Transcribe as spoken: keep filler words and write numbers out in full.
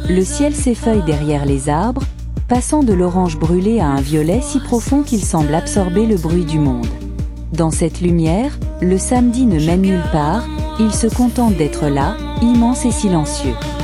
le ciel s'effeuille derrière les arbres, passant de l'orange brûlé à un violet si profond qu'il semble absorber le bruit du monde. Dans cette lumière, le samedi ne mène nulle part, il se contente d'être là, immense et silencieux.